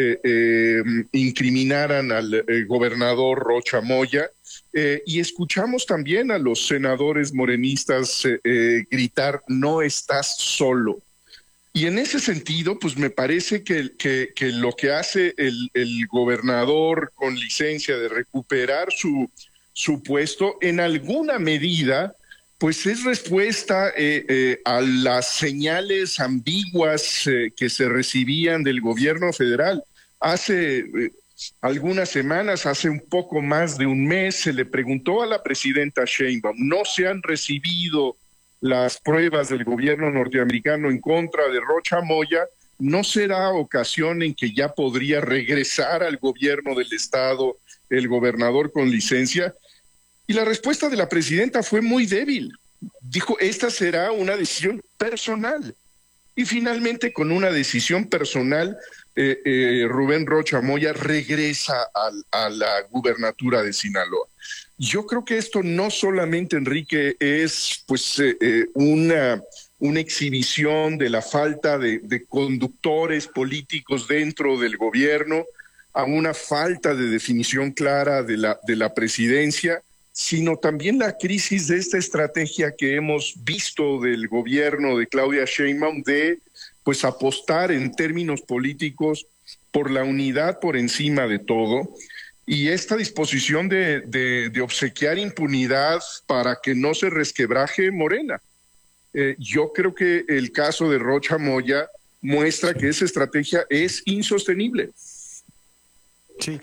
incriminaran al gobernador Rocha Moya, y escuchamos también a los senadores morenistas gritar: no estás solo. Y en ese sentido, pues me parece que lo que hace el gobernador con licencia de recuperar su puesto, en alguna medida, pues es respuesta a las señales ambiguas que se recibían del gobierno federal. Hace algunas semanas, hace un poco más de un mes, se le preguntó a la presidenta Sheinbaum: no se han recibido las pruebas del gobierno norteamericano en contra de Rocha Moya, ¿no será ocasión en que ya podría regresar al gobierno del estado el gobernador con licencia? Y la respuesta de la presidenta fue muy débil. Dijo: esta será una decisión personal. Y finalmente, con una decisión personal, Rubén Rocha Moya regresa a la gubernatura de Sinaloa. Yo creo que esto no solamente, Enrique, es pues una exhibición de la falta de conductores políticos dentro del gobierno, a una falta de definición clara de la presidencia, sino también la crisis de esta estrategia que hemos visto del gobierno de Claudia Sheinbaum de pues apostar en términos políticos por la unidad por encima de todo, y esta disposición de obsequiar impunidad para que no se resquebraje Morena. Yo creo que el caso de Rocha Moya muestra que esa estrategia es insostenible. Sí,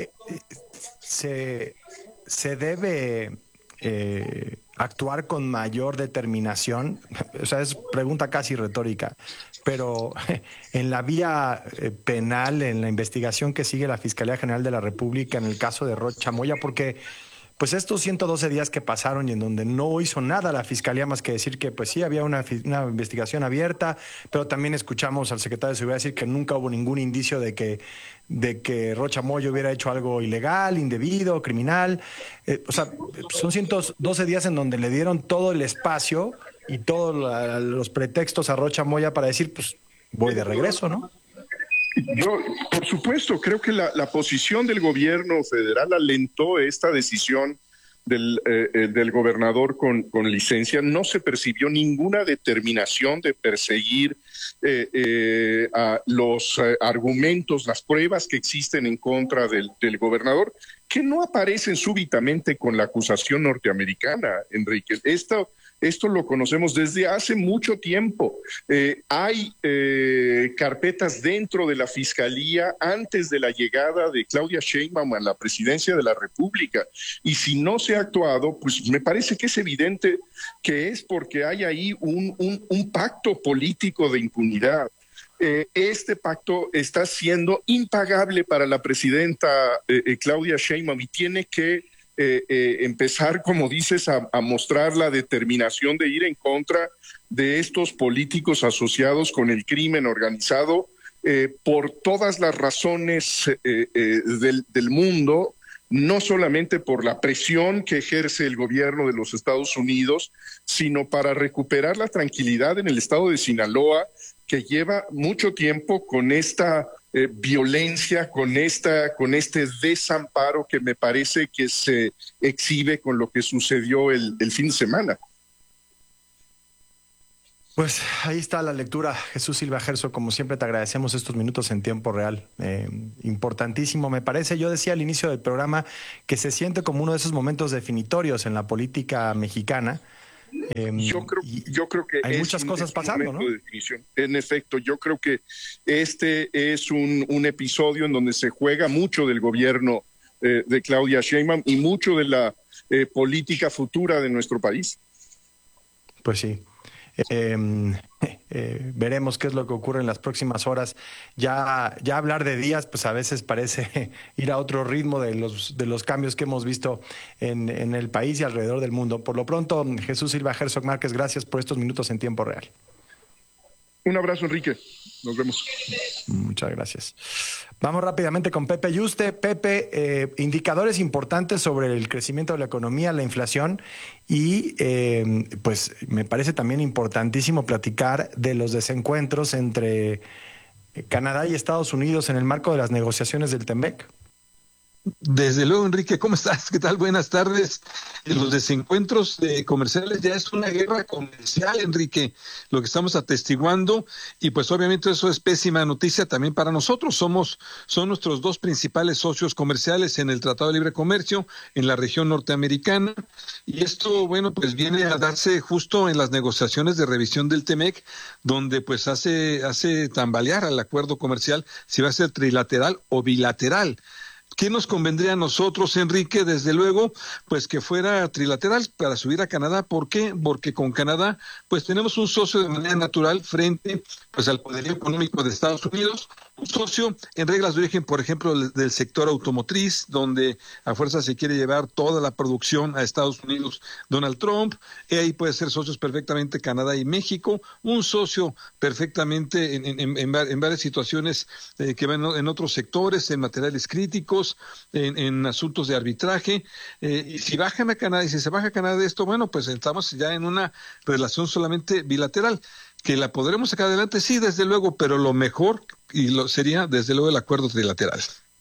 se debe actuar con mayor determinación. O sea, es pregunta casi retórica, pero en la vía penal, en la investigación que sigue la Fiscalía General de la República en el caso de Rocha Moya, porque pues estos 112 días que pasaron y en donde no hizo nada la Fiscalía más que decir que pues sí había una investigación abierta, pero también escuchamos al secretario de Seguridad decir que nunca hubo ningún indicio de que Rocha Moya hubiera hecho algo ilegal, indebido, criminal. O sea, son 112 días en donde le dieron todo el espacio y todos los pretextos a Rocha Moya para decir, pues voy de regreso, ¿no? Yo, por supuesto, creo que la posición del gobierno federal alentó esta decisión del gobernador con licencia. No se percibió ninguna determinación de perseguir a los argumentos, las pruebas que existen en contra del gobernador. que no aparecen súbitamente con la acusación norteamericana, Enrique. Esto lo conocemos desde hace mucho tiempo. Hay carpetas dentro de la Fiscalía antes de la llegada de Claudia Sheinbaum a la presidencia de la República. Y si no se ha actuado, pues me parece que es evidente que es porque hay ahí un pacto político de impunidad. Este pacto está siendo impagable para la presidenta Claudia Sheinbaum y tiene que empezar, como dices, a mostrar la determinación de ir en contra de estos políticos asociados con el crimen organizado por todas las razones del mundo, no solamente por la presión que ejerce el gobierno de los Estados Unidos, sino para recuperar la tranquilidad en el estado de Sinaloa, que lleva mucho tiempo con esta violencia, con este desamparo que me parece que se exhibe con lo que sucedió el fin de semana. Pues ahí está la lectura. Jesús Silva Herzog, como siempre te agradecemos estos minutos en tiempo real. Importantísimo, me parece. Yo decía al inicio del programa que se siente como uno de esos momentos definitorios en la política mexicana. Yo creo que hay muchas cosas pasando, ¿no? En efecto, yo creo que este es un episodio en donde se juega mucho del gobierno de Claudia Sheinbaum y mucho de la política futura de nuestro país. Pues sí. Veremos qué es lo que ocurre en las próximas horas. Ya hablar de días, pues a veces parece ir a otro ritmo de los cambios que hemos visto en el país y alrededor del mundo. Por lo pronto, Jesús Silva Herzog Márquez, gracias por estos minutos en tiempo real. Un abrazo, Enrique. Nos vemos. Muchas gracias. Vamos rápidamente con Pepe Yuste. Pepe, indicadores importantes sobre el crecimiento de la economía, la inflación y pues me parece también importantísimo platicar de los desencuentros entre Canadá y Estados Unidos en el marco de las negociaciones del TEMEC. Desde luego, Enrique, ¿cómo estás? ¿Qué tal? Buenas tardes. Los desencuentros comerciales ya es una guerra comercial, Enrique, lo que estamos atestiguando, y pues obviamente eso es pésima noticia también para nosotros. Son nuestros dos principales socios comerciales en el Tratado de Libre Comercio en la región norteamericana, y esto, bueno, pues viene a darse justo en las negociaciones de revisión del TEMEC, donde pues hace tambalear al acuerdo comercial si va a ser trilateral o bilateral. ¿Qué nos convendría a nosotros, Enrique? Desde luego, pues que fuera trilateral para subir a Canadá. ¿Por qué? Porque con Canadá, pues tenemos un socio de manera natural frente, pues al poderío económico de Estados Unidos, un socio en reglas de origen, por ejemplo, del sector automotriz, donde a fuerza se quiere llevar toda la producción a Estados Unidos Donald Trump, y ahí puede ser socios perfectamente Canadá y México, un socio perfectamente en varias situaciones que van en otros sectores, en materiales críticos, en asuntos de arbitraje, y si bajan a Canadá, y si se baja a Canadá de esto, bueno, pues estamos ya en una relación solamente bilateral. ¿Que la podremos sacar adelante? Sí, desde luego, pero lo mejor sería, desde luego, el acuerdo trilateral.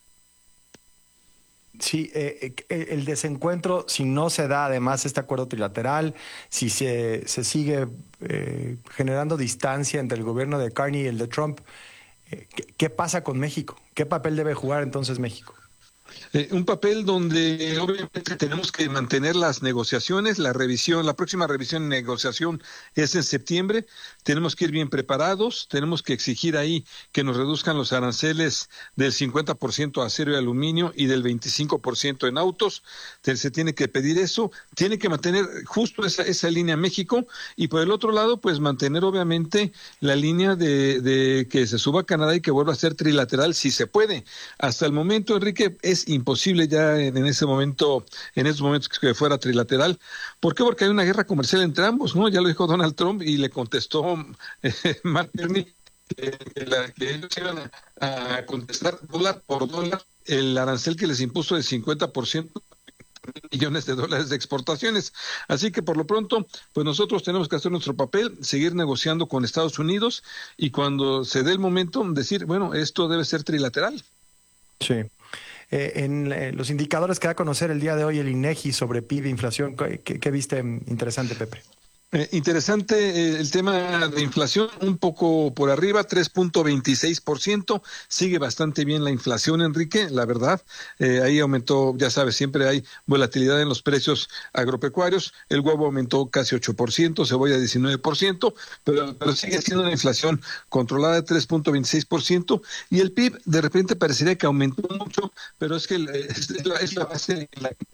Sí, el desencuentro, si no se da además este acuerdo trilateral, si se sigue generando distancia entre el gobierno de Carney y el de Trump, ¿qué pasa con México? ¿Qué papel debe jugar entonces México? Un papel donde obviamente tenemos que mantener las negociaciones, la próxima revisión y negociación es en septiembre, tenemos que ir bien preparados, tenemos que exigir ahí que nos reduzcan los aranceles del 50% a acero y aluminio y del 25% en autos, se tiene que pedir eso, tiene que mantener justo esa línea México, y por el otro lado pues mantener obviamente la línea de que se suba a Canadá y que vuelva a ser trilateral si se puede. Hasta el momento, Enrique, es imposible ya en esos momentos que fuera trilateral. ¿Por qué? Porque hay una guerra comercial entre ambos, ¿no? Ya lo dijo Donald Trump y le contestó Mark Carney que ellos iban a contestar dólar por dólar el arancel que les impuso de 50%, millones de dólares de exportaciones. Así que por lo pronto, pues nosotros tenemos que hacer nuestro papel, seguir negociando con Estados Unidos y cuando se dé el momento decir, bueno, esto debe ser trilateral. Sí. En los indicadores que da a conocer el día de hoy el INEGI sobre PIB e inflación, ¿qué viste interesante, Pepe? Interesante el tema de inflación, un poco por arriba, 3.26%, sigue bastante bien la inflación, Enrique, la verdad, ahí aumentó, ya sabes, siempre hay volatilidad en los precios agropecuarios, el huevo aumentó casi 8%, cebolla 19%, pero sigue siendo una inflación controlada de 3.26%, y el PIB de repente parecería que aumentó mucho, pero es que es la base en la que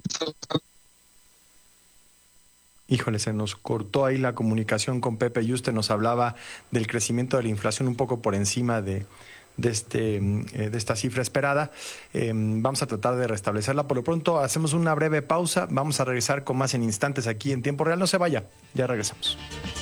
Híjole, se nos cortó ahí la comunicación con Pepe y usted nos hablaba del crecimiento de la inflación un poco por encima de esta cifra esperada. Vamos a tratar de restablecerla. Por lo pronto hacemos una breve pausa. Vamos a regresar con más en instantes aquí en Tiempo Real. No se vaya, ya regresamos.